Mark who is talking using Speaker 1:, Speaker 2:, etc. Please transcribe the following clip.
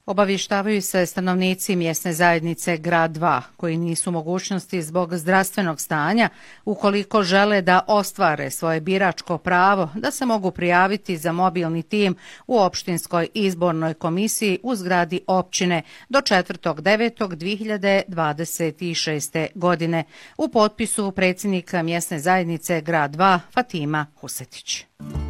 Speaker 1: Obavještavaju se stanovnici mjesne zajednice Grad 2, koji nisu u mogućnosti zbog zdravstvenog stanja, ukoliko žele da ostvare svoje biračko pravo, da se mogu prijaviti za mobilni tim u opštinskoj izbornoj komisiji u zgradi općine do 4.9.2026. godine. U potpisu predsjednika mjesne zajednice Grad 2 Fatima Husetić.